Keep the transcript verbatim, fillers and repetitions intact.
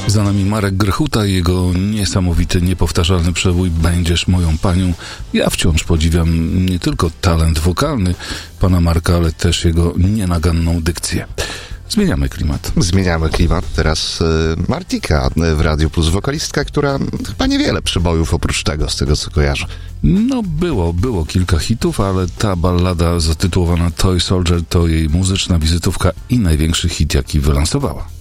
Za nami Marek Grechuta i jego niesamowity, niepowtarzalny przebój Będziesz moją panią. Ja wciąż podziwiam nie tylko talent wokalny pana Marka, ale też jego nienaganną dykcję. Zmieniamy klimat. Zmieniamy klimat. Teraz y, Martika w Radiu Plus, wokalistka, która chyba niewiele przybojów oprócz tego, z tego co kojarzę. No było, było kilka hitów, ale ta ballada zatytułowana Toy Soldier to jej muzyczna wizytówka i największy hit, jaki wylansowała.